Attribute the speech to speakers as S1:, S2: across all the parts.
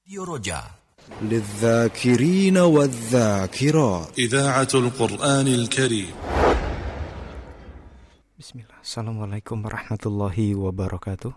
S1: Radio Roja
S2: للذاكرين والذاكرات
S3: إذاعة القرآن الكريم.
S4: Bismillah. Assalamualaikum warahmatullahi wabarakatuh.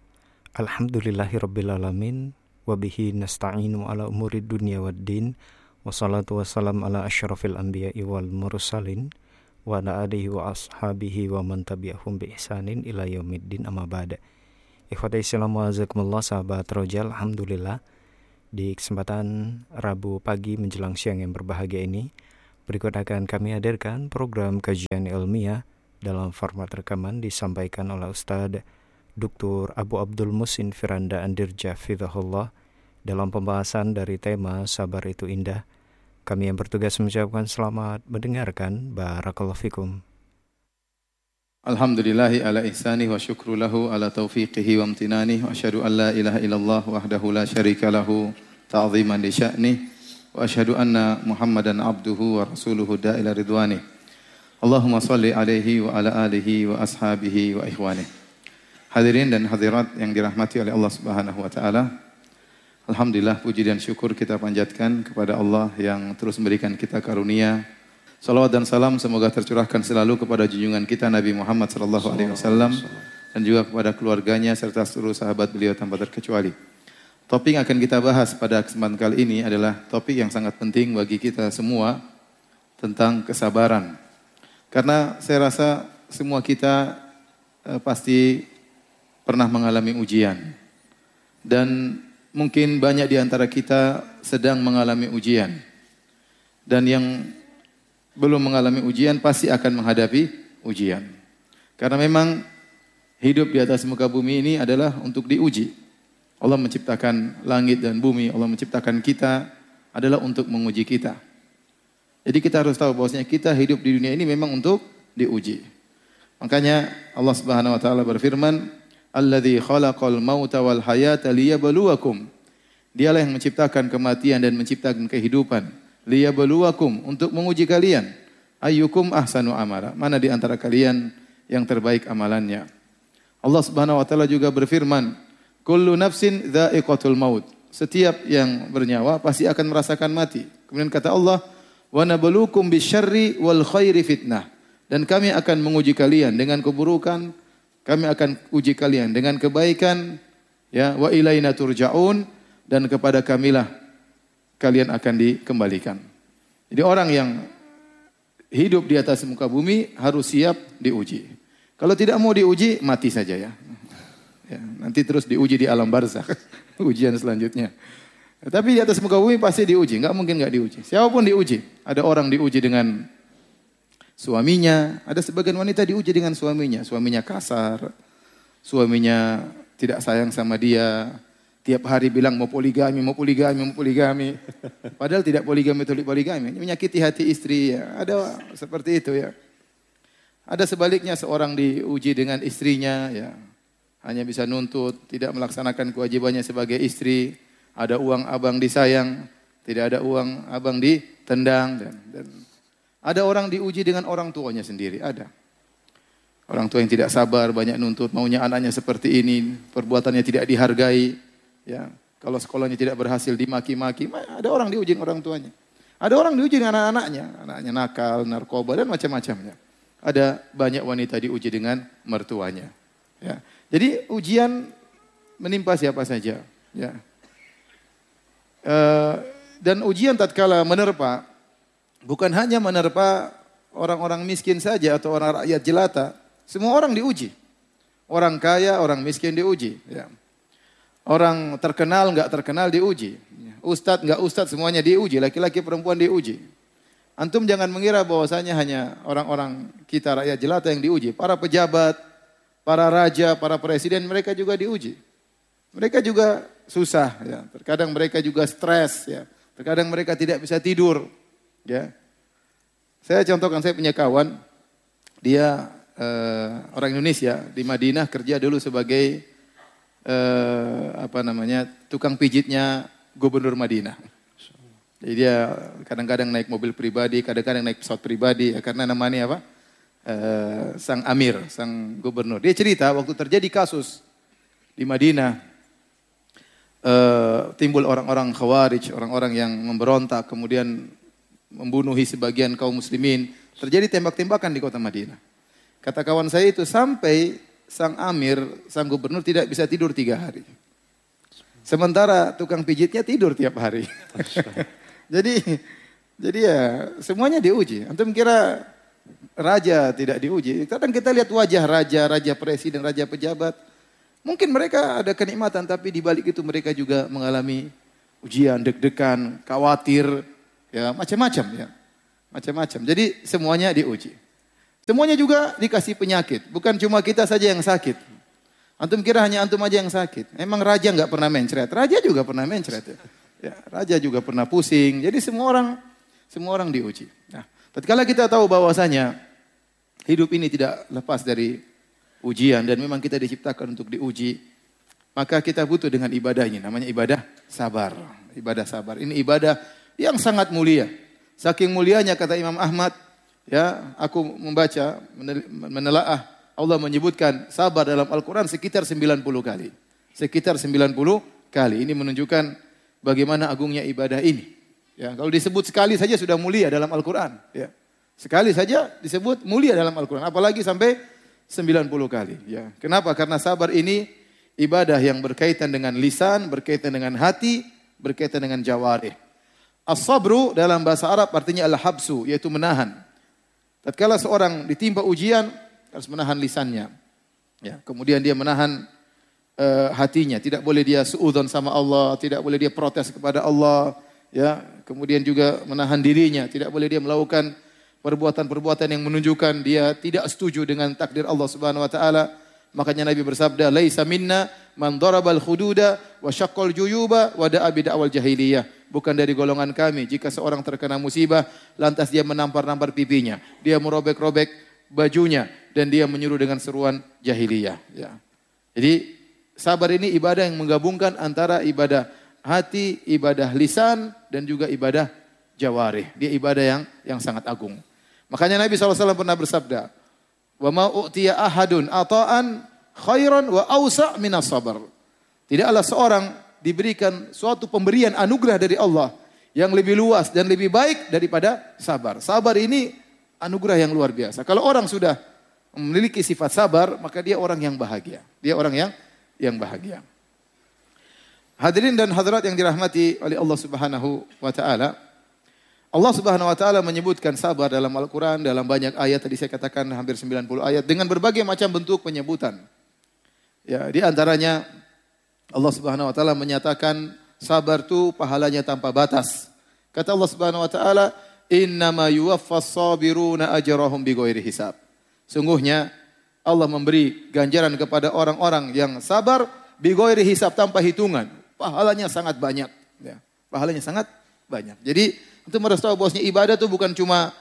S4: Alhamdulillahirrabbilalamin. Wabihi nasta'inu ala umuri dunia waddin. Wassalatu wassalam ala asyrafil anbiya'i wal mursalin. Wa ala alihi wa ashabihi wa man tabi'ahum bi ihsanin ila yaumiddin amma ba'da. Ikhwati Islam wa azakumullah, sahabat Roja, alhamdulillah di kesempatan Rabu pagi menjelang siang yang berbahagia ini, berikut akan kami hadirkan program kajian ilmiah dalam format rekaman disampaikan oleh Ustadz Dr. Abu Abdul Musin Firanda Andirja Fidhahullah dalam pembahasan dari tema Sabar itu Indah. Kami yang bertugas mengucapkan selamat mendengarkan. Barakallahu fikum.
S5: Alhamdulillahi ala ihsanih wa syukru lahu ala taufiqihi wa amtinanih wa asyhadu an la ilaha illallah wahdahu la syarika lahu ta'ziman li sya'nih wa asyhadu anna Muhammadan abduhu wa rasuluhu da'ila ridwanih. Allahumma salli alaihi wa ala alihi wa ashabihi wa ikhwanih. Hadirin dan hadirat yang dirahmati oleh Allah Subhanahu wa taala. Alhamdulillah, puji dan syukur kita panjatkan kepada Allah yang terus memberikan kita karunia. Salawat dan salam semoga tercurahkan selalu kepada junjungan kita Nabi Muhammad SAW dan juga kepada keluarganya serta seluruh sahabat beliau tanpa terkecuali. Topik yang akan kita bahas pada kesempatan kali ini adalah topik yang sangat penting bagi kita semua tentang kesabaran. Karena saya rasa semua kita pasti pernah mengalami ujian. Dan mungkin banyak di antara kita sedang mengalami ujian. Dan yang belum mengalami ujian pasti akan menghadapi ujian. Karena memang hidup di atas muka bumi ini adalah untuk diuji. Allah menciptakan langit dan bumi, Allah menciptakan kita adalah untuk menguji kita. Jadi kita harus tahu bahwasanya kita hidup di dunia ini memang untuk diuji. Makanya Allah Subhanahu wa taala berfirman, "Alladzi khalaqal mauta wal hayata liyabluwakum." Dialah yang menciptakan kematian dan menciptakan kehidupan. Liyabluwakum, untuk menguji kalian. Ayyukum ahsanu amala, mana di antara kalian yang terbaik amalannya. Allah Subhanahu wa taala juga berfirman, kullu nafsin dha'iqatul maut. Setiap yang bernyawa pasti akan merasakan mati. Kemudian kata Allah, wa nabluukum bisyarri wal khairi fitnah. Dan kami akan menguji kalian dengan keburukan, kami akan uji kalian dengan kebaikan, ya, wa ilaina turja'un, dan kepada kamilah kalian akan dikembalikan. Jadi orang yang hidup di atas muka bumi harus siap diuji. Kalau tidak mau diuji, mati saja ya. Nanti terus diuji di alam barzakh, ujian selanjutnya. Tapi di atas muka bumi pasti diuji, enggak mungkin enggak diuji. Siapapun diuji. Ada orang diuji dengan suaminya, ada sebagian wanita diuji dengan suaminya. Suaminya kasar, suaminya tidak sayang sama dia. Tiap hari bilang mau poligami, mau poligami, mau poligami. Padahal tidak poligami, itu poligami. Menyakiti hati istri. Ya. Ada seperti itu ya. Ada sebaliknya, seorang diuji dengan istrinya. Ya. Hanya bisa nuntut, tidak melaksanakan kewajibannya sebagai istri. Ada uang abang disayang, tidak ada uang abang ditendang. Dan ada orang diuji dengan orang tuanya sendiri. Ada. Orang tua yang tidak sabar, banyak nuntut, maunya anaknya seperti ini. Perbuatannya tidak dihargai. Ya, kalau sekolahnya tidak berhasil dimaki-maki, ada orang diuji dengan orang tuanya. Ada orang diuji dengan anak-anaknya, anaknya nakal, narkoba dan macam-macamnya. Ada banyak wanita diuji dengan mertuanya. Ya. Jadi ujian menimpa siapa saja. Ya. Dan ujian tatkala menerpa, bukan hanya menerpa orang-orang miskin saja atau orang rakyat jelata. Semua orang diuji. Orang kaya, orang miskin diuji. Ya. Orang terkenal, enggak terkenal diuji. Ustadz, enggak ustadz, semuanya diuji. Laki-laki, perempuan diuji. Antum jangan mengira bahwasanya hanya orang-orang kita rakyat jelata yang diuji. Para pejabat, para raja, para presiden, mereka juga diuji. Mereka juga susah. Ya. Terkadang mereka juga stres. Ya. Terkadang mereka tidak bisa tidur. Ya. Saya contohkan, saya punya kawan. Dia orang Indonesia di Madinah, kerja dulu sebagai tukang pijitnya gubernur Madinah. Jadi dia kadang-kadang naik mobil pribadi, kadang-kadang naik pesawat pribadi, karena namanya apa? Sang Amir, sang gubernur. Dia cerita waktu terjadi kasus di Madinah, timbul orang-orang Khawarij, orang-orang yang memberontak, kemudian membunuhi sebagian kaum muslimin. Terjadi tembak-tembakan di kota Madinah. Kata kawan saya itu sampai sang amir, sang gubernur tidak bisa tidur 3 hari. Sementara tukang pijitnya tidur tiap hari. Jadi ya semuanya diuji. Antum kira raja tidak diuji? Kadang kita lihat wajah raja, raja presiden, raja pejabat. Mungkin mereka ada kenikmatan, tapi di balik itu mereka juga mengalami ujian, deg-degan, khawatir, ya macam-macam ya. Macam-macam. Jadi semuanya diuji. Semuanya juga dikasih penyakit. Bukan cuma kita saja yang sakit. Antum kira hanya antum aja yang sakit. Emang raja enggak pernah mencret. Raja juga pernah mencret. Ya, raja juga pernah pusing. Jadi semua orang diuji. Nah, tatkala kita tahu bahwasanya hidup ini tidak lepas dari ujian dan memang kita diciptakan untuk diuji, maka kita butuh dengan ibadah ini. Namanya ibadah sabar. Ibadah sabar. Ini ibadah yang sangat mulia. Saking mulianya kata Imam Ahmad, ya, aku membaca, menelaah, Allah menyebutkan sabar dalam Al-Quran sekitar 90 kali. Sekitar 90 kali. Ini menunjukkan bagaimana agungnya ibadah ini. Ya, kalau disebut sekali saja sudah mulia dalam Al-Quran. Ya. Sekali saja disebut mulia dalam Al-Quran. Apalagi sampai 90 kali. Ya. Kenapa? Karena sabar ini ibadah yang berkaitan dengan lisan, berkaitan dengan hati, berkaitan dengan jawarih. As-sabru dalam bahasa Arab artinya al-habsu, yaitu menahan. Tatkala seorang ditimpa ujian, harus menahan lisannya. Ya, kemudian dia menahan hatinya. Tidak boleh dia suudzon sama Allah, tidak boleh dia protes kepada Allah. Ya, kemudian juga menahan dirinya. Tidak boleh dia melakukan perbuatan-perbuatan yang menunjukkan dia tidak setuju dengan takdir Allah Subhanahu Wa Taala. Makanya Nabi bersabda, "Laisa minna man darabal khududa wa syaqqal juyuba wa da'a bi da'wal jahiliyah." Bukan dari golongan kami jika seorang terkena musibah lantas dia menampar-nampar pipinya, dia merobek-robek bajunya dan dia menyuruh dengan seruan jahiliyah, ya. Jadi sabar ini ibadah yang menggabungkan antara ibadah hati, ibadah lisan dan juga ibadah jawarih. Dia ibadah yang sangat agung. Makanya Nabi SAW pernah bersabda, "Wa ma u'tiya ahadun ata'an khairan wa awsa' minas sabar." Tidaklah seorang diberikan suatu pemberian anugerah dari Allah yang lebih luas dan lebih baik daripada sabar. Sabar ini anugerah yang luar biasa. Kalau orang sudah memiliki sifat sabar, maka dia orang yang bahagia. Dia orang yang bahagia. Hadirin dan hadirat yang dirahmati oleh Allah Subhanahu wa taala. Allah Subhanahu wa taala menyebutkan sabar dalam Al-Qur'an dalam banyak ayat, tadi saya katakan hampir 90 ayat dengan berbagai macam bentuk penyebutan. Ya, di antaranya Allah Subhanahu wa taala menyatakan sabar itu pahalanya tanpa batas. Kata Allah Subhanahu wa taala, "Innama yuwaffas sabiruna ajrahum bighairi hisab." Sungguhnya Allah memberi ganjaran kepada orang-orang yang sabar bighairi hisab, tanpa hitungan. Pahalanya sangat banyak, ya. Pahalanya sangat banyak. Jadi untuk harus tahu bahwasanya ibadah itu bukan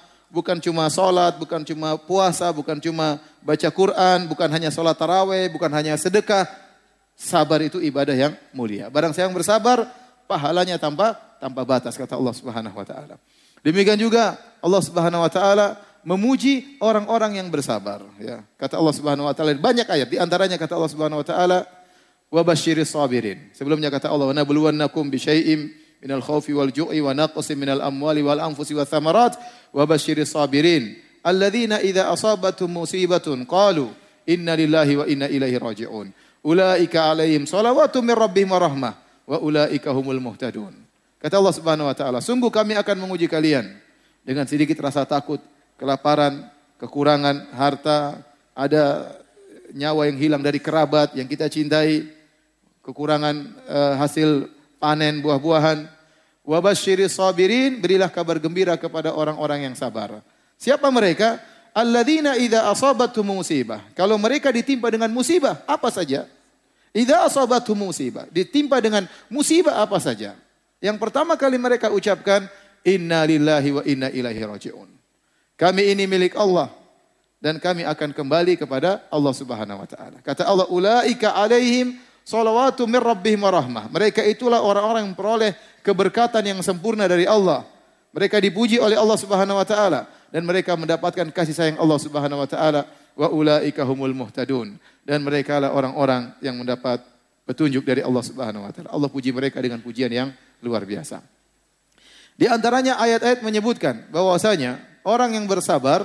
S5: cuma salat, bukan cuma puasa, bukan cuma baca Quran, bukan hanya salat tarawih, bukan hanya sedekah. Sabar itu ibadah yang mulia. Barang siapa yang bersabar, pahalanya tanpa batas, kata Allah Subhanahu wa taala. Demikian juga Allah Subhanahu wa taala memuji orang-orang yang bersabar, ya. Kata Allah Subhanahu wa taala banyak ayat, di antaranya kata Allah Subhanahu wa taala, "Wa basyiris sabirin." Sebelumnya kata Allah, "Wa nabluwannakum bi syai'im minal khaufi wal ju'i wa naqsin minal amwali wal anfusi wath thamarat wa basyiris sabirin alladzina idza asabatuhum musibatun qalu inna lillahi wa inna ilaihi raji'un. Ulaika alaihim salawatu min rabbihim wa rahmah wa ulaika humul muhtadun." Kata Allah Subhanahu wa taala, sungguh kami akan menguji kalian dengan sedikit rasa takut, kelaparan, kekurangan harta, ada nyawa yang hilang dari kerabat yang kita cintai, kekurangan hasil panen buah-buahan. Wa basyiris sabirin, berilah kabar gembira kepada orang-orang yang sabar. Siapa mereka? Alladzina idza asabatuhum musibah. Kalau mereka ditimpa dengan musibah apa saja? Idza asabatuhum musibah, ditimpa dengan musibah apa saja? Yang pertama kali mereka ucapkan, inna lillahi wa inna ilaihi raji'un. Kami ini milik Allah dan kami akan kembali kepada Allah Subhanahu wa taala. Kata Allah, ulaika alaihim salawatu min rabbihim wa rahmah. Mereka itulah orang-orang yang peroleh keberkatan yang sempurna dari Allah. Mereka dipuji oleh Allah Subhanahu wa taala dan mereka mendapatkan kasih sayang Allah Subhanahu wa taala. Wa ulaika humul muhtadun, dan mereka lah orang-orang yang mendapat petunjuk dari Allah Subhanahu wa taala. Allah puji mereka dengan pujian yang luar biasa. Di antaranya ayat-ayat menyebutkan bahwasanya orang yang bersabar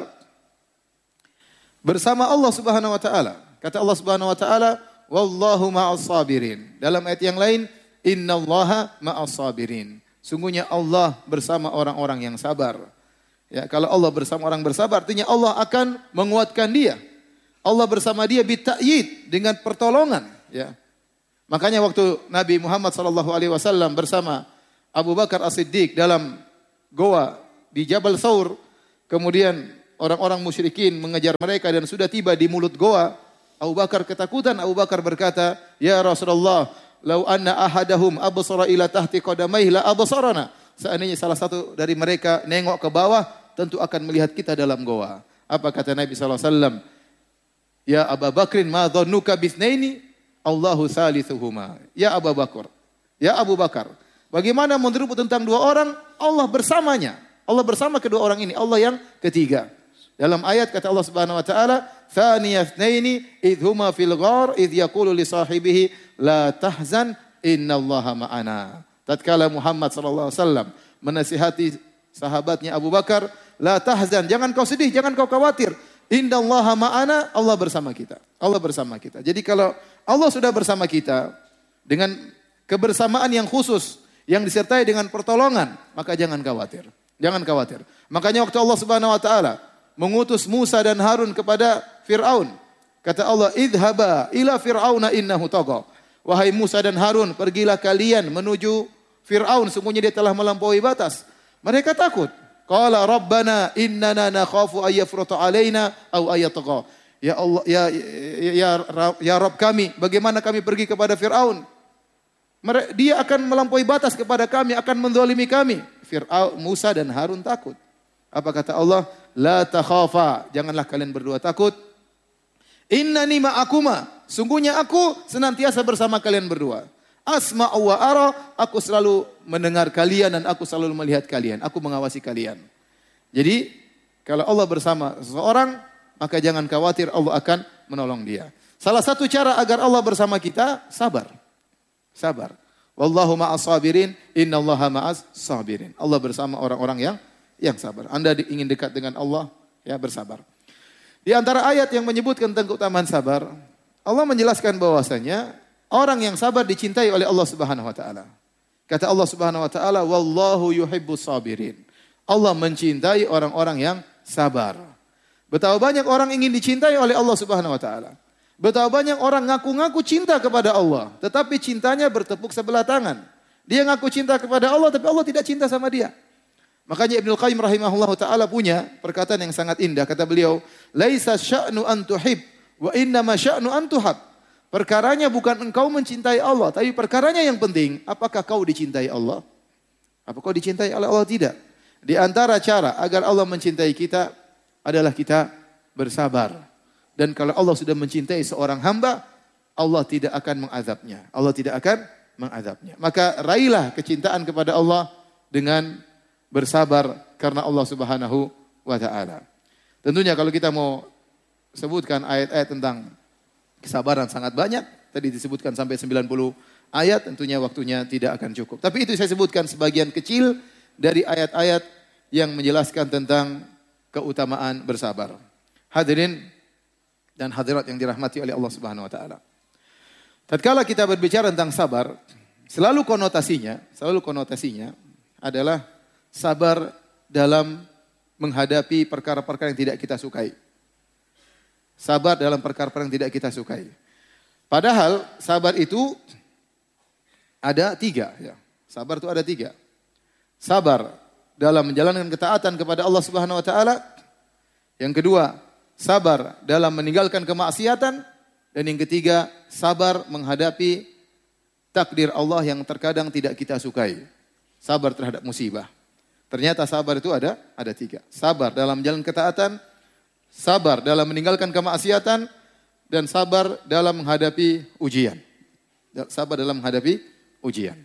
S5: bersama Allah Subhanahu wa taala. Kata Allah Subhanahu wa taala, "Wallahu ma'as sabirin." Dalam ayat yang lain, "Innallaha ma'as sabirin." Sungguhnya Allah bersama orang-orang yang sabar. Ya, kalau Allah bersama orang bersabar, artinya Allah akan menguatkan dia. Allah bersama dia bita'yid, dengan pertolongan, ya. Makanya waktu Nabi Muhammad sallallahu alaihi wasallam bersama Abu Bakar As-Siddiq dalam goa di Jabal Thawr, kemudian orang-orang musyrikin mengejar mereka dan sudah tiba di mulut goa, Abu Bakar ketakutan. Abu Bakar berkata, "Ya Rasulullah, lau anna ahadahum absara ila tahti qadamaihi la absarana." Seandainya salah satu dari mereka nengok ke bawah, tentu akan melihat kita dalam goa. Apa kata Nabi sallallahu alaihi wasallam? "Ya Abu Bakrin, ma dhannuka bisnaini? Allahu thalithuhuma." Ya Abu Bakar, ya Abu Bakar, bagaimana menurutmu tentang dua orang? Allah bersamanya. Allah bersama kedua orang ini, Allah yang ketiga. Dalam ayat kata Allah Subhanahu wa taala, "Thaniyatnaini idh huma fil ghar idh yaqulu li sahibihi la tahzan innallaha ma'ana." Tatkala Muhammad sallallahu alaihi wasallam menasihati sahabatnya Abu Bakar, "La tahzan, jangan kau sedih, jangan kau khawatir. Innallaha ma'ana, Allah bersama kita." Allah bersama kita. Jadi kalau Allah sudah bersama kita dengan kebersamaan yang khusus yang disertai dengan pertolongan, maka jangan khawatir. Jangan khawatir. Makanya waktu Allah Subhanahu wa taala mengutus Musa dan Harun kepada Fir'aun, kata Allah, "Idhaba ila fir'auna innahu tagha." Wahai Musa dan Harun, pergilah kalian menuju Fir'aun, sungguhnya dia telah melampaui batas. Mereka takut. Qala rabbana innana nakhafu ayyafruta alaina aw ayatagha. Ya Allah, ya Rabb kami, bagaimana kami pergi kepada Fir'aun? Dia akan melampaui batas kepada kami, akan menzalimi kami. Fir'aun, Musa dan Harun takut. Apa kata Allah? La takhafa, janganlah kalian berdua takut. Innani ma'akuma, sungguhnya aku senantiasa bersama kalian berdua. Asma'u wa ara, aku selalu mendengar kalian dan aku selalu melihat kalian. Aku mengawasi kalian. Jadi, kalau Allah bersama seseorang, maka jangan khawatir, Allah akan menolong dia. Salah satu cara agar Allah bersama kita, sabar. Sabar. Wallahu ma'as sabirin, innallaha ma'as sabirin. Allah bersama orang-orang yang sabar. Anda ingin dekat dengan Allah, ya bersabar. Di antara ayat yang menyebutkan tentang keutamaan sabar, Allah menjelaskan bahwasanya orang yang sabar dicintai oleh Allah Subhanahu wa taala. Kata Allah Subhanahu wa taala, "Wallahu yuhibbus sabirin." Allah mencintai orang-orang yang sabar. Betapa banyak orang ingin dicintai oleh Allah Subhanahu wa taala. Betapa banyak orang ngaku-ngaku cinta kepada Allah, tetapi cintanya bertepuk sebelah tangan. Dia ngaku cinta kepada Allah, tapi Allah tidak cinta sama dia. Makanya Ibnu Qayyim rahimahullah ta'ala punya perkataan yang sangat indah. Kata beliau, "Laisa sya'nu an tuhib, wa innama sya'nu an tuhab." Perkaranya bukan engkau mencintai Allah, tapi perkaranya yang penting, apakah kau dicintai Allah? Apa kau dicintai oleh Allah? Tidak. Di antara cara agar Allah mencintai kita adalah kita bersabar. Dan kalau Allah sudah mencintai seorang hamba, Allah tidak akan mengazabnya. Allah tidak akan mengazabnya. Maka raihlah kecintaan kepada Allah dengan bersabar karena Allah Subhanahu wa taala. Tentunya kalau kita mau sebutkan ayat-ayat tentang kesabaran sangat banyak. Tadi disebutkan sampai 90 ayat, tentunya waktunya tidak akan cukup. Tapi itu saya sebutkan sebagian kecil dari ayat-ayat yang menjelaskan tentang keutamaan bersabar. Hadirin dan hadirat yang dirahmati oleh Allah Subhanahu wa taala. Tatkala kita berbicara tentang sabar, selalu konotasinya adalah sabar dalam menghadapi perkara-perkara yang tidak kita sukai. Sabar dalam perkara-perkara yang tidak kita sukai. Padahal sabar itu ada 3. Ya. Sabar itu ada 3. Sabar dalam menjalankan ketaatan kepada Allah Subhanahu wa taala. Yang kedua, sabar dalam meninggalkan kemaksiatan. Dan yang ketiga, sabar menghadapi takdir Allah yang terkadang tidak kita sukai. Sabar terhadap musibah. Ternyata sabar itu ada 3. Sabar dalam menjalankan ketaatan, sabar dalam meninggalkan kemaksiatan, dan sabar dalam menghadapi ujian. Sabar dalam menghadapi ujian.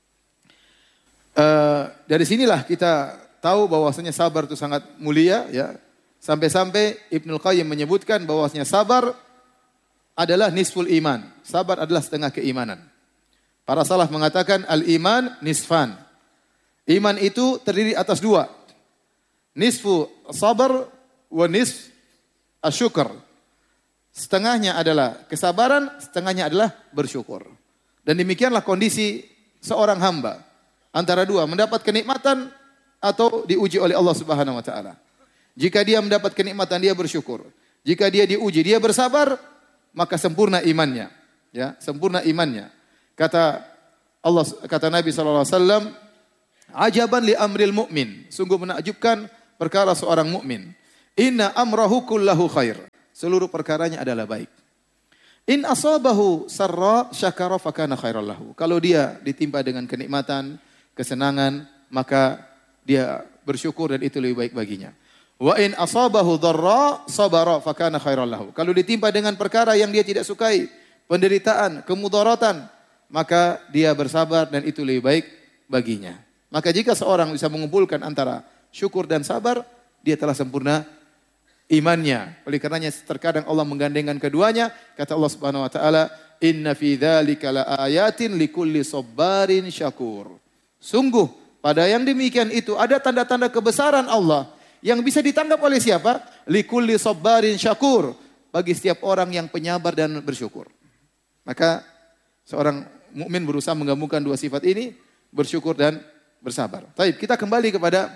S5: Dari sinilah kita tahu bahwasanya sabar itu sangat mulia, ya. Sampai-sampai Ibnu Qayyim menyebutkan bahwasanya sabar adalah nisful iman. Sabar adalah setengah keimanan. Para salaf mengatakan al-iman nisfan. Iman itu terdiri atas dua. Nisfu sabar wa nisf asyukur. Setengahnya adalah kesabaran, setengahnya adalah bersyukur. Dan demikianlah kondisi seorang hamba. Antara dua, mendapat kenikmatan atau diuji oleh Allah Subhanahu wa taala. Jika dia mendapat kenikmatan, dia bersyukur. Jika dia diuji, dia bersabar, maka sempurna imannya. Ya, sempurna imannya. Kata Nabi sallallahu alaihi wasallam, "Ajaban li amril mu'min." Sungguh menakjubkan perkara seorang mukmin. Inna amrahu kullahu khair. Seluruh perkaranya adalah baik. In asabahu sarra syakara fakana khairal lahu. Kalau dia ditimpa dengan kenikmatan, kesenangan, maka dia bersyukur dan itu lebih baik baginya. Wa in asabahu dharra sabara fakana khairal lahu. Kalau ditimpa dengan perkara yang dia tidak sukai, penderitaan, kemudaratan, maka dia bersabar dan itu lebih baik baginya. Maka jika seorang bisa mengumpulkan antara syukur dan sabar, dia telah sempurna imannya. Oleh karenanya terkadang Allah menggandengkan keduanya. Kata Allah Subhanahu wa taala, "Inna fi dzalika laayatin likulli sabarin syakur." Sungguh pada yang demikian itu ada tanda-tanda kebesaran Allah yang bisa ditangkap oleh siapa? Likulli sabarin syakur. Bagi setiap orang yang penyabar dan bersyukur. Maka seorang mukmin berusaha menggabungkan dua sifat ini, bersyukur dan bersabar. Baik, kita kembali kepada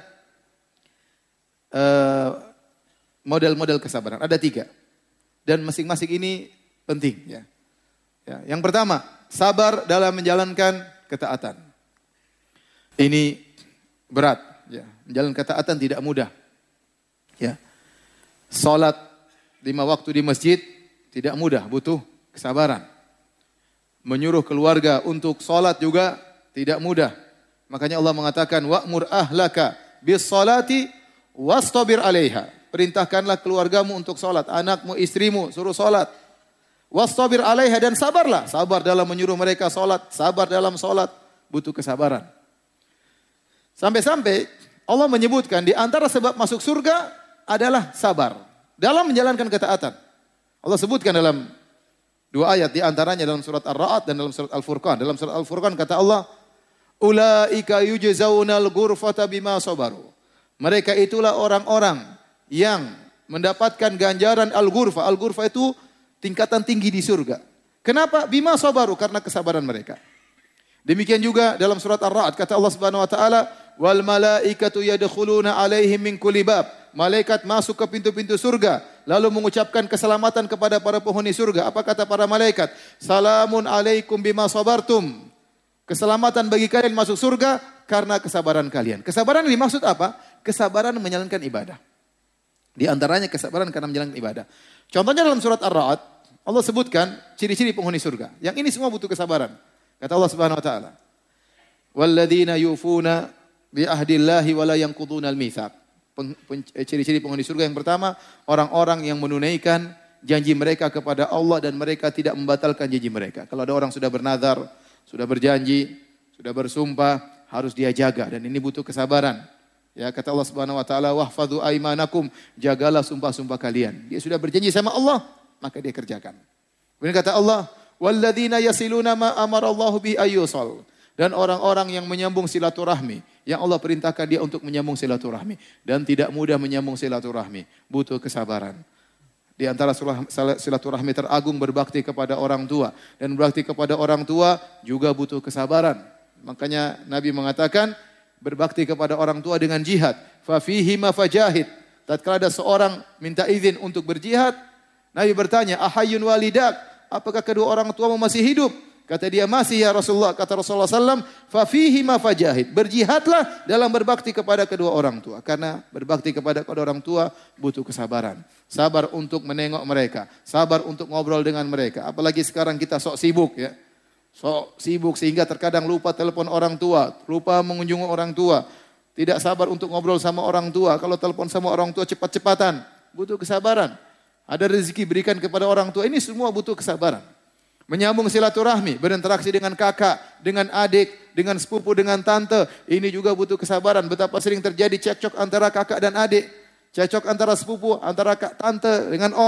S5: model-model kesabaran. Ada 3. Dan masing-masing ini penting. Ya. Yang pertama, sabar dalam menjalankan ketaatan. Ini berat. Ya. Menjalankan ketaatan tidak mudah. Ya. Salat 5 waktu di masjid tidak mudah, butuh kesabaran. Menyuruh keluarga untuk salat juga tidak mudah. Makanya Allah mengatakan, wa'mur ahlaka bis salati wastabir 'alaiha. Perintahkanlah keluargamu untuk salat, anakmu, istrimu suruh salat. Wastabir 'alaiha, dan sabarlah. Sabar dalam menyuruh mereka salat, sabar dalam salat, butuh kesabaran. Sampai-sampai Allah menyebutkan di antara sebab masuk surga adalah sabar dalam menjalankan ketaatan. Allah sebutkan dalam 2 ayat, di antaranya dalam surat Ar-Ra'd dan dalam surat Al-Furqan. Dalam surat Al-Furqan kata Allah, "Ulaika yujzaunal ghurfata bima sabaru." Mereka itulah orang-orang yang mendapatkan ganjaran al-ghurfa. Al-ghurfa itu tingkatan tinggi di surga. Kenapa? Bima sabaru, karena kesabaran mereka. Demikian juga dalam surat Ar-Ra'd kata Allah Subhanahu wa taala, "Wal malaikatu yadkhuluna 'alaihim min kulli bab." Malaikat masuk ke pintu-pintu surga lalu mengucapkan keselamatan kepada para penghuni surga. Apa kata para malaikat? "Salamun 'alaikum bima sabartum." Keselamatan bagi kalian masuk surga karena kesabaran kalian. Kesabaran yang dimaksud apa? Kesabaran menjalankan ibadah. Di antaranya kesabaran karena menjalankan ibadah. Contohnya dalam surat Ar-Ra'd, Allah sebutkan ciri-ciri penghuni surga. Yang ini semua butuh kesabaran. Kata Allah Subhanahu wa taala, "Walladzina yufuna bi ahdillahi wa la yanquduna al-mitsaq." Ciri-ciri penghuni surga yang pertama, orang-orang yang menunaikan janji mereka kepada Allah dan mereka tidak membatalkan janji mereka. Kalau ada orang sudah bernazar, sudah berjanji, sudah bersumpah, harus dia jaga, dan ini butuh kesabaran. Ya, kata Allah Subhanahu wa taala, "Wahfadzu aimanakum." Jagalah sumpah-sumpah kalian. Dia sudah berjanji sama Allah, maka dia kerjakan. Kemudian kata Allah, "Walladzina yasiluna ma amarallahu bi ayyusal." Dan orang-orang yang menyambung silaturahmi, yang Allah perintahkan dia untuk menyambung silaturahmi, dan tidak mudah menyambung silaturahmi, butuh kesabaran. Di antara silaturahmi teragung berbakti kepada orang tua, dan berbakti kepada orang tua juga butuh kesabaran. Makanya Nabi mengatakan berbakti kepada orang tua dengan jihad. Fa fihi ma fajahid. Tatkala ada seorang minta izin untuk berjihad, Nabi bertanya, "Ahayyun walidak?" Apakah kedua orang tuamu masih hidup? Kata dia, "Masih ya Rasulullah." Kata Rasulullah SAW, "Fa fihi ma fajahid." Berjihadlah dalam berbakti kepada kedua orang tua. Karena berbakti kepada kedua orang tua butuh kesabaran. Sabar untuk menengok mereka. Sabar untuk ngobrol dengan mereka. Apalagi sekarang kita sok sibuk ya. Sok sibuk sehingga terkadang lupa telepon orang tua. Lupa mengunjungi orang tua. Tidak sabar untuk ngobrol sama orang tua. Kalau telepon sama orang tua cepat-cepatan. Butuh kesabaran. Ada rezeki berikan kepada orang tua. Ini semua butuh kesabaran. Menyambung silaturahmi, berinteraksi dengan kakak, dengan adik, dengan sepupu, dengan tante. Ini juga butuh kesabaran. Betapa sering terjadi cekcok antara kakak dan adik. Cekcok antara sepupu, antara tante dengan om.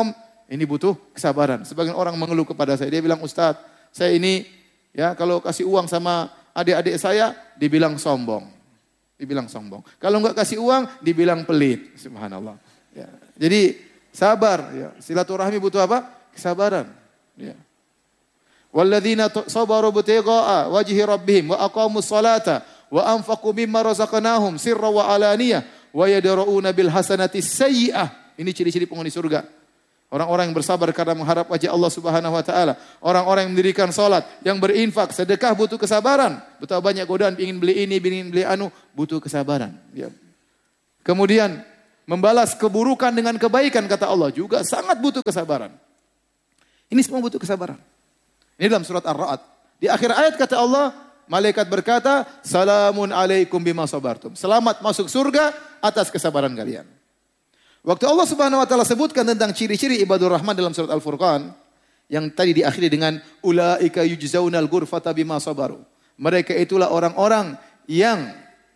S5: Ini butuh kesabaran. Sebagian orang mengeluh kepada saya, dia bilang, Ustaz, saya ini ya kalau kasih uang sama adik-adik saya, dibilang sombong. Dibilang sombong. Kalau enggak kasih uang, dibilang pelit. Subhanallah. Ya. Jadi sabar. Ya. Silaturahmi butuh apa? Kesabaran. Ya. Walladzina sabaru butiqa'a wajhi rabbihim wa aqamus salata wa anfaqu mimma razaqnahum sirra wa alaniyah wa yadra'una bil hasanati sayyi'ah. Ini ciri-ciri penghuni surga. Orang-orang yang bersabar karena mengharap wajah Allah Subhanahu wa taala. Orang-orang yang mendirikan salat, yang berinfak, sedekah butuh kesabaran. Betapa banyak godaan ingin beli ini, ingin beli anu, butuh kesabaran. Ya. Kemudian membalas keburukan dengan kebaikan kata Allah juga sangat butuh kesabaran. Ini semua butuh kesabaran. Ini dalam surat Ar-Ra'd. Di akhir ayat kata Allah, malaikat berkata, "Salamun alaikum bima sabartum." Selamat masuk surga atas kesabaran kalian. Waktu Allah Subhanahu wa taala sebutkan tentang ciri-ciri ibadur rahman dalam surat Al-Furqan yang tadi diakhiri dengan ulaika yujzaunal ghurfata bima sabaru. Mereka itulah orang-orang yang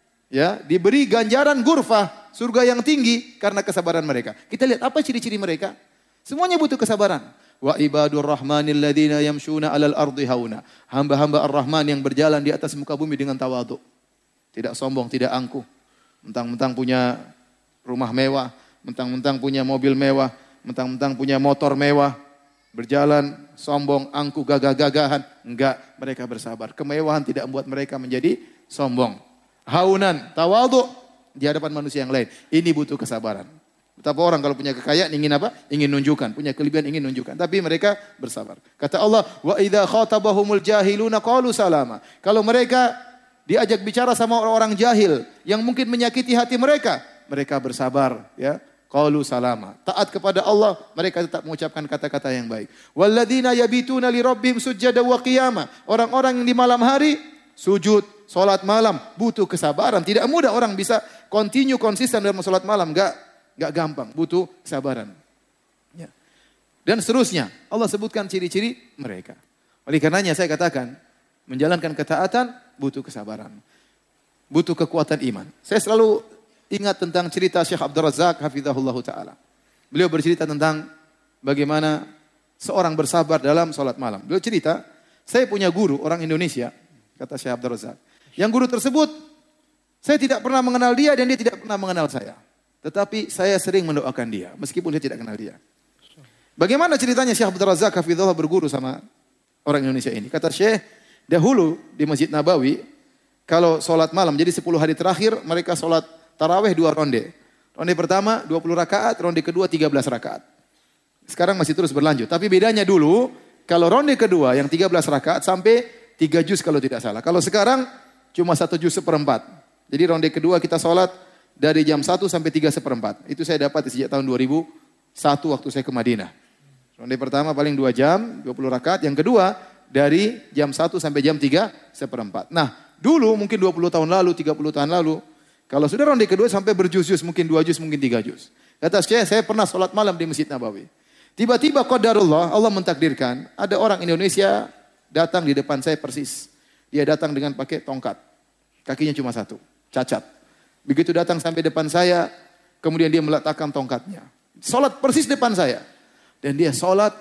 S5: ya diberi ganjaran ghurfah, surga yang tinggi karena kesabaran mereka. Kita lihat apa ciri-ciri mereka? Semuanya butuh kesabaran. Wa ibadur rahmanil ladzina yamshuna 'alal ardi hauna. Hamba-hamba Ar-Rahman yang berjalan di atas muka bumi dengan tawadhu. Tidak sombong, tidak angkuh. Mentang-mentang punya rumah mewah, mentang-mentang punya mobil mewah, mentang-mentang punya motor mewah, berjalan sombong, angkuh, gagah-gagahan. Enggak, mereka bersabar. Kemewahan tidak membuat mereka menjadi sombong. Haunan, tawadhu di hadapan manusia yang lain. Ini butuh kesabaran. Betapa orang kalau punya kekayaan ingin apa? Ingin nunjukkan, punya kelebihan ingin nunjukkan. Tapi mereka bersabar. Kata Allah, wa idza khatabahumul jahiluna qalu salama. Kalau mereka diajak bicara sama orang-orang jahil yang mungkin menyakiti hati mereka, mereka bersabar, ya. Qalu salama. Taat kepada Allah, mereka tetap mengucapkan kata-kata yang baik. Walladzina yabituna li rabbihim sujada wa qiyama. Orang-orang yang di malam hari sujud, salat malam, butuh kesabaran. Tidak mudah orang bisa konsisten dalam salat malam, enggak gampang, butuh kesabaran. Ya. Dan seterusnya, Allah sebutkan ciri-ciri mereka. Oleh karenanya saya katakan, menjalankan ketaatan butuh kesabaran. Butuh kekuatan iman. Saya selalu ingat tentang cerita Syekh Abdul Razak hafizahullah ta'ala. Beliau bercerita tentang bagaimana seorang bersabar dalam salat malam. Beliau cerita, saya punya guru orang Indonesia, kata Syekh Abdul Razak. Yang guru tersebut, saya tidak pernah mengenal dia dan dia tidak pernah mengenal saya. Tetapi saya sering mendoakan dia, meskipun saya tidak kenal dia. Bagaimana ceritanya Syekh Abdul Razak hafizahullah berguru sama orang Indonesia ini? Kata Syekh, dahulu di Masjid Nabawi, kalau sholat malam, jadi 10 hari terakhir mereka sholat taraweh 2 ronde. Ronde pertama 20 rakaat, ronde kedua 13 rakaat. Sekarang masih terus berlanjut. Tapi bedanya dulu, kalau ronde kedua yang 13 rakaat sampai 3 juz kalau tidak salah. Kalau sekarang cuma 1 juz seperempat. Jadi ronde kedua kita sholat dari jam 1 sampai 3/4. Itu saya dapat sejak tahun 2001 waktu saya ke Madinah. Ronde pertama paling 2 jam, 20 rakaat. Yang kedua dari jam 1 sampai jam 3/4. Nah, dulu mungkin 20 tahun lalu, 30 tahun lalu, kalau sudah ronde kedua sampai berjuz-juz, mungkin 2 juz, mungkin 3 juz. Kata saya pernah sholat malam di Masjid Nabawi. Tiba-tiba qadarullah, Allah mentakdirkan, ada orang Indonesia datang di depan saya persis. Dia datang dengan pakai tongkat. Kakinya cuma 1, cacat. Begitu datang sampai depan saya, kemudian dia meletakkan tongkatnya. Sholat persis depan saya. Dan dia sholat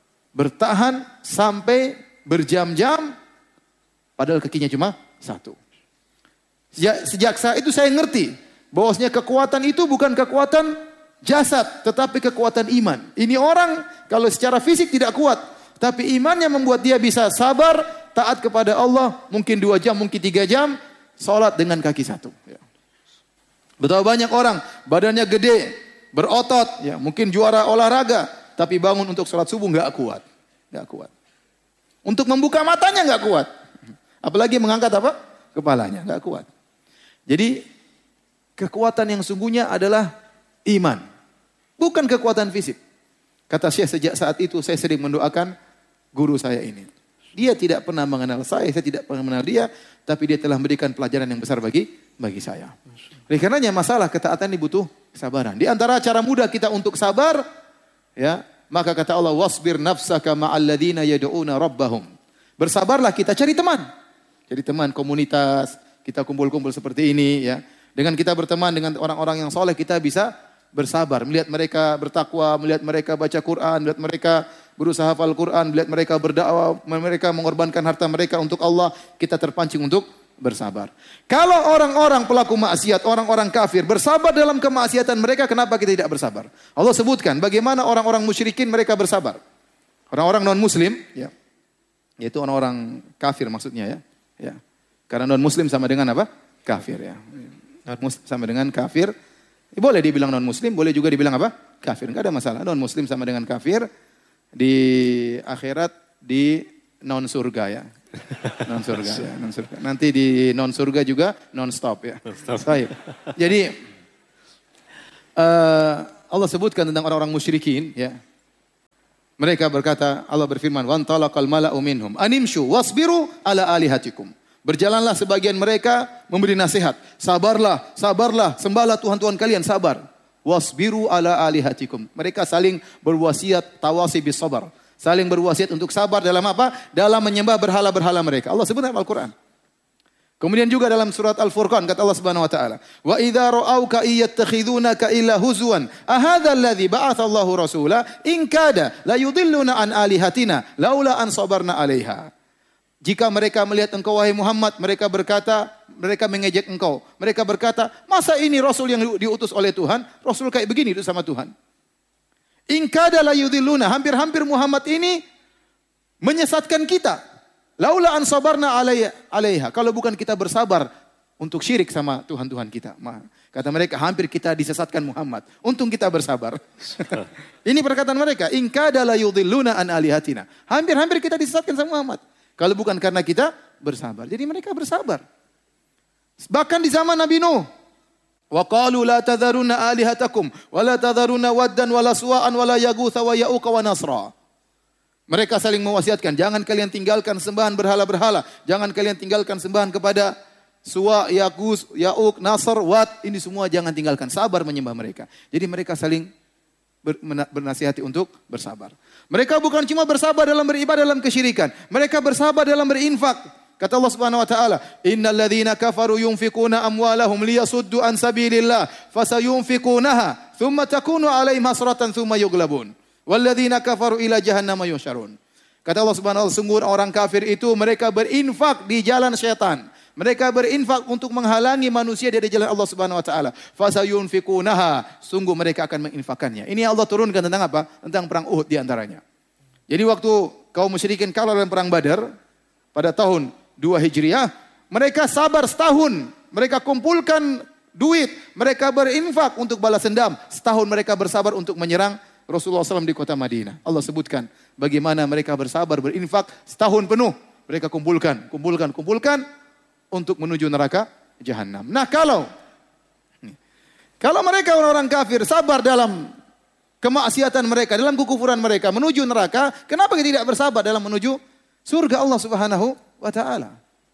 S5: bertahan sampai berjam-jam, padahal kakinya cuma 1. Sejak saat itu saya ngerti, bahwasanya kekuatan itu bukan kekuatan jasad, tetapi kekuatan iman. Ini orang kalau secara fisik tidak kuat, tapi imannya membuat dia bisa sabar, taat kepada Allah, mungkin 2 jam, mungkin 3 jam, sholat dengan kaki 1. Ya. Betapa banyak orang badannya gede, berotot, ya mungkin juara olahraga, tapi bangun untuk sholat subuh nggak kuat, Untuk membuka matanya nggak kuat, apalagi mengangkat apa? Kepalanya nggak kuat. Jadi kekuatan yang sungguhnya adalah iman, bukan kekuatan fisik. Kata Syekh, sejak saat itu saya sering mendoakan guru saya ini. Dia tidak pernah mengenal saya tidak pernah mengenal dia, tapi dia telah memberikan pelajaran yang besar bagi saya. Oleh karenanya masalah ketaatan ini butuh kesabaran. Di antara cara mudah kita untuk sabar, ya, maka kata Allah, wasbir nafsaka ma'al ladzina yad'una rabbahum. Bersabarlah, kita cari teman. Jadi teman komunitas, kita kumpul-kumpul seperti ini, ya. Dengan kita berteman dengan orang-orang yang soleh, kita bisa bersabar. Melihat mereka bertakwa, melihat mereka baca Quran, melihat mereka berusaha hafal Quran, melihat mereka berdakwah, mereka mengorbankan harta mereka untuk Allah, kita terpancing untuk bersabar. Kalau orang-orang pelaku maksiat, orang-orang kafir bersabar dalam kemaksiatan mereka, kenapa kita tidak bersabar? Allah sebutkan bagaimana orang-orang musyrikin mereka bersabar. Orang-orang non-muslim, ya, yaitu orang-orang kafir maksudnya ya. Karena non-muslim sama dengan apa? Kafir ya. Non-muslim sama dengan kafir. Boleh dibilang non-muslim, boleh juga dibilang apa? Kafir. Enggak ada masalah. Non-muslim sama dengan kafir. Di akhirat di non-surga ya. Non-surga ya. Non-surga. Nanti di non-surga juga non-stop ya. Baik. Jadi Allah sebutkan tentang orang-orang musyrikin ya. Mereka berkata, Allah berfirman, "Wan talaqal mala'u minhum animshu wasbiru ala alihatikum." Berjalanlah sebagian mereka memberi nasihat. Sabarlah, sabarlah, sembahlah Tuhan-Tuhan kalian, sabar. Wasbiru ala alihatikum. Mereka saling berwasiat tawasi bis sabar. Saling berwasiat untuk sabar dalam apa? Dalam menyembah berhala-berhala mereka. Allah sebut dalam Al-Quran. Kemudian juga dalam surat Al-Furqan kata Allah Subhanahu wa taala, "Wa idza ra'auka iyattakhidunaka illa huzwan, ahadha alladhi ba'atha Allahu rasula in kada la yudilluna an alihatina laula an sabarna 'alaiha." Jika mereka melihat engkau wahai Muhammad, mereka berkata, mereka mengejek engkau. Mereka berkata, masa ini Rasul yang diutus oleh Tuhan, Rasul kayak begini itu sama Tuhan. In kada la yudilluna, hampir-hampir Muhammad ini menyesatkan kita. Laula an sabarna alaiha, kalau bukan kita bersabar untuk syirik sama Tuhan-Tuhan kita. Kata mereka, hampir kita disesatkan Muhammad. Untung kita bersabar. Ini perkataan mereka, in kada la yudilluna an alihatina. Hampir-hampir kita disesatkan sama Muhammad. Kalau bukan karena kita bersabar. Jadi mereka bersabar. Bahkan di zaman Nabi Nuh. Wa qalu la tadharunna alihatakum wa la tadharunna waddan wa la suwa'an wa la yaghutha wa ya'uqa wa nasra. Mereka saling mewasiatkan, jangan kalian tinggalkan sembahan berhala-berhala. Jangan kalian tinggalkan sembahan kepada Suwa, Yaghus, Ya'uq, Nasr, Wad. Ini semua jangan tinggalkan. Sabar menyembah mereka. Jadi mereka saling bernasihati untuk bersabar. Mereka bukan cuma bersabar dalam beribadah dalam kesyirikan. Mereka bersabar dalam berinfak. Kata Allah Subhanahu wa taala, "Innal ladzina kafaru yunfikuna amwalahum liyasuddu an sabilillah, fasayunfikunaha, thumma takunu 'alaihim hasratan thumma yughlabun. Wal ladzina kafaru ila jahannam yusyarun." Kata Allah Subhanahu wa taala, sungguh orang kafir itu mereka berinfak di jalan syaitan. Mereka berinfak untuk menghalangi manusia dari jalan Allah Subhanahu wa taala. Fasayunfikunaha, sungguh mereka akan menginfakannya. Ini Allah turunkan tentang apa? Tentang perang Uhud di antaranya. Jadi waktu kaum musyrikin kalah dalam perang Badar pada tahun 2 Hijriah, mereka sabar setahun. Mereka kumpulkan duit, mereka berinfak untuk balas dendam. Setahun mereka bersabar untuk menyerang Rasulullah SAW di kota Madinah. Allah sebutkan bagaimana mereka bersabar berinfak setahun penuh. Mereka kumpulkan untuk menuju neraka jahanam. Nah, kalau mereka orang kafir sabar dalam kemaksiatan mereka, dalam kekufuran mereka menuju neraka, kenapa kita tidak bersabar dalam menuju surga Allah Subhanahu wa taala?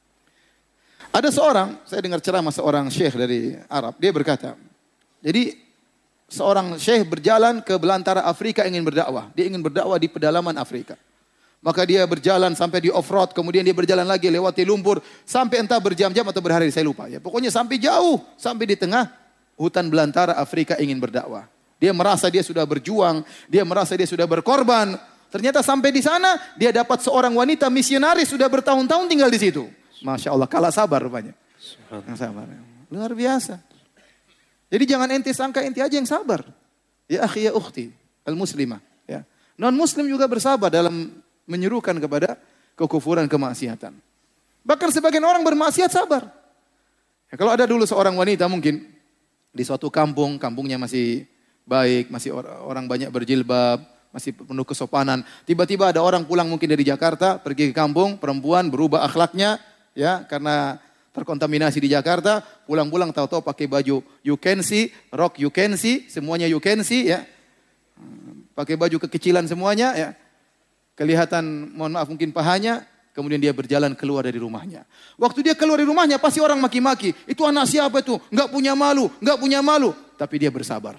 S5: Ada seorang, saya dengar ceramah seorang syekh dari Arab, dia berkata, jadi seorang syekh berjalan ke belantara Afrika ingin berdakwah. Dia ingin berdakwah di pedalaman Afrika. Maka dia berjalan sampai di off-road, kemudian dia berjalan lagi lewati lumpur, sampai entah berjam-jam atau berhari, saya lupa. Ya, pokoknya sampai jauh, sampai di tengah hutan belantara Afrika ingin berdakwah. Dia merasa dia sudah berjuang, dia merasa dia sudah berkorban. Ternyata sampai di sana, dia dapat seorang wanita misionaris sudah bertahun-tahun tinggal di situ. Masya Allah, kalah sabar rupanya. Sabar. Luar biasa. Jadi jangan ente sangka ente aja yang sabar. Ya akhi ya ukhti, al-muslimah. Ya. Non-muslim juga bersabar dalam menyerukan kepada kekufuran, kemaksiatan. Bahkan sebagian orang bermaksiat sabar. Ya, kalau ada dulu seorang wanita mungkin di suatu kampung, kampungnya masih baik, masih orang banyak berjilbab, masih penuh kesopanan. Tiba-tiba ada orang pulang mungkin dari Jakarta, pergi ke kampung, perempuan berubah akhlaknya, ya karena terkontaminasi di Jakarta, pulang-pulang tahu-tahu pakai baju you can see, rok you can see, semuanya you can see, ya. Pakai baju kekecilan semuanya, ya. Kelihatan, mohon maaf mungkin pahanya, kemudian dia berjalan keluar dari rumahnya. Waktu dia keluar dari rumahnya pasti orang maki-maki. Itu anak siapa itu? Enggak punya malu, enggak punya malu. Tapi dia bersabar.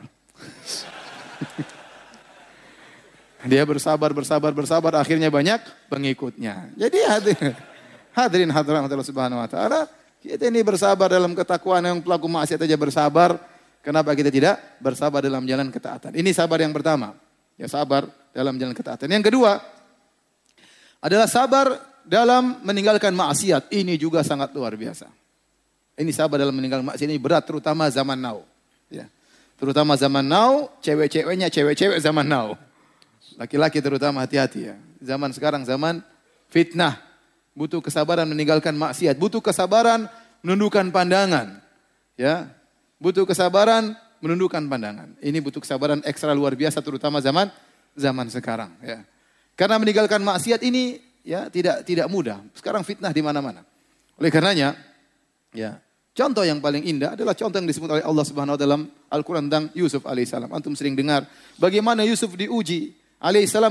S5: Dia bersabar, akhirnya banyak pengikutnya. Jadi hadirin hadirat Allah Subhanahu wa taala, kita ini bersabar dalam ketakwaan, yang pelaku maksiat aja bersabar. Kenapa kita tidak bersabar dalam jalan ketaatan? Ini sabar yang pertama. Ya, sabar dalam jalan ketaatan. Yang kedua adalah sabar dalam meninggalkan maksiat. Ini juga sangat luar biasa. Ini sabar dalam meninggalkan maksiat ini berat, terutama zaman now. Ya. Terutama zaman now, cewek-ceweknya cewek-cewek zaman now. Laki-laki terutama hati-hati ya. Zaman sekarang zaman fitnah. Butuh kesabaran meninggalkan maksiat. Butuh kesabaran menundukkan pandangan. Ya. Butuh kesabaran menundukkan pandangan. Ini butuh kesabaran ekstra luar biasa terutama zaman sekarang ya. Karena meninggalkan maksiat ini ya tidak mudah. Sekarang fitnah di mana-mana. Oleh karenanya ya, contoh yang paling indah adalah contoh yang disebut oleh Allah Subhanahu wa taala dalam Al-Qur'an tentang Yusuf alaihissalam. Antum sering dengar bagaimana Yusuf diuji alaihissalam